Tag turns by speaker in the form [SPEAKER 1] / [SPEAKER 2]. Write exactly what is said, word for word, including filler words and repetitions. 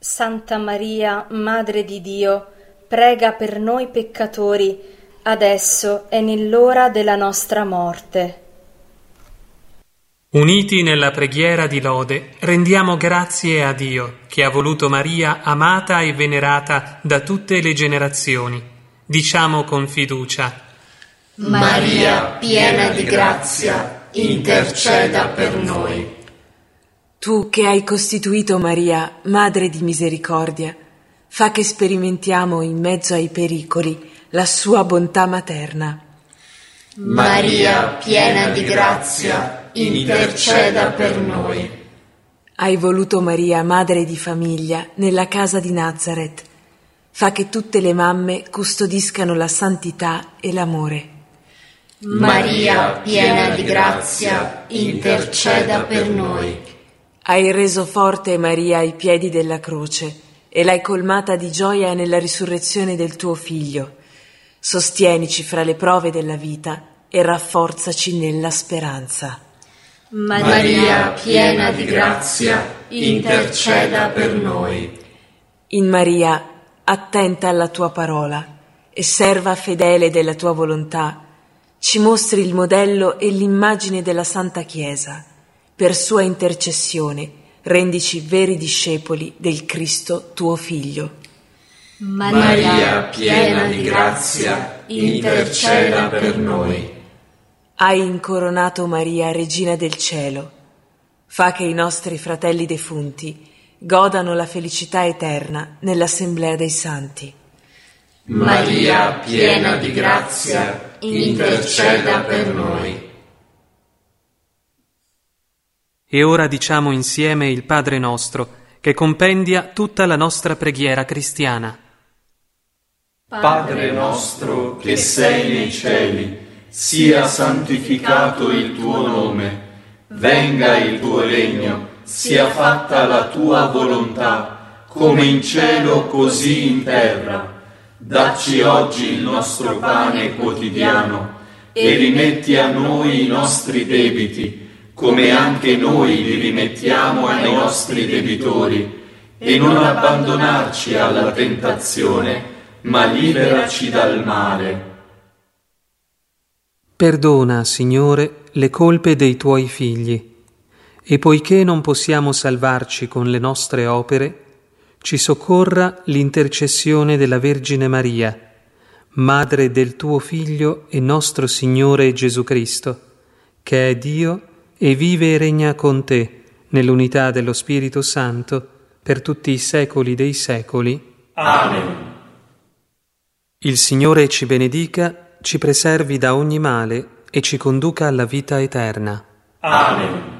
[SPEAKER 1] Santa Maria, Madre di Dio, prega per noi peccatori, adesso e nell'ora della nostra morte.
[SPEAKER 2] Uniti nella preghiera di lode, rendiamo grazie a Dio, che ha voluto Maria amata e venerata da tutte le generazioni. Diciamo con fiducia:
[SPEAKER 3] Maria, piena di grazia, interceda per noi.
[SPEAKER 4] Tu che hai costituito Maria, Madre di misericordia, fa che sperimentiamo in mezzo ai pericoli la sua bontà materna.
[SPEAKER 3] Maria, piena di grazia, interceda per noi.
[SPEAKER 4] Hai voluto Maria, Madre di famiglia, nella casa di Nazareth. Fa che tutte le mamme custodiscano la santità e l'amore.
[SPEAKER 3] Maria, piena di grazia, interceda per noi.
[SPEAKER 4] Hai reso forte Maria ai piedi della croce e l'hai colmata di gioia nella risurrezione del tuo Figlio. Sostienici fra le prove della vita e rafforzaci nella speranza.
[SPEAKER 3] Maria, piena di grazia, interceda per noi.
[SPEAKER 4] In Maria, attenta alla tua parola e serva fedele della tua volontà, ci mostri il modello e l'immagine della Santa Chiesa. Per sua intercessione rendici veri discepoli del Cristo tuo Figlio.
[SPEAKER 3] Maria, piena di grazia, interceda per noi.
[SPEAKER 4] Hai incoronato Maria, Regina del Cielo. Fa che i nostri fratelli defunti godano la felicità eterna nell'assemblea dei santi.
[SPEAKER 3] Maria, piena di grazia, interceda per noi.
[SPEAKER 2] E ora diciamo insieme il Padre nostro, che compendia tutta la nostra preghiera cristiana.
[SPEAKER 5] Padre nostro che sei nei cieli, sia santificato il tuo nome, venga il tuo regno, sia fatta la tua volontà, come in cielo così in terra. Dacci oggi il nostro pane quotidiano e rimetti a noi i nostri debiti, come anche noi li rimettiamo ai nostri debitori, e non abbandonarci alla tentazione, ma liberaci dal male.
[SPEAKER 2] Perdona, Signore, le colpe dei tuoi figli, e poiché non possiamo salvarci con le nostre opere, ci soccorra l'intercessione della Vergine Maria, Madre del tuo Figlio e nostro Signore Gesù Cristo, che è Dio e vive e regna con te, nell'unità dello Spirito Santo, per tutti i secoli dei secoli.
[SPEAKER 5] Amen.
[SPEAKER 2] Il Signore ci benedica, ci preservi da ogni male e ci conduca alla vita eterna.
[SPEAKER 5] Amen.